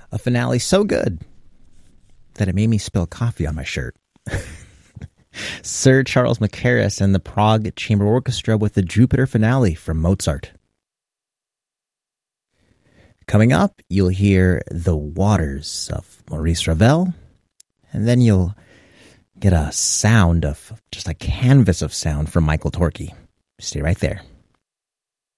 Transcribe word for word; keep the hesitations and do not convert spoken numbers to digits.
A finale so good that it made me spill coffee on my shirt. Sir Charles Mackerras and the Prague Chamber Orchestra with the Jupiter finale from Mozart. Coming up, you'll hear The Waters of Maurice Ravel, and then you'll get a sound of, just a canvas of sound from Michael Torke. Stay right there.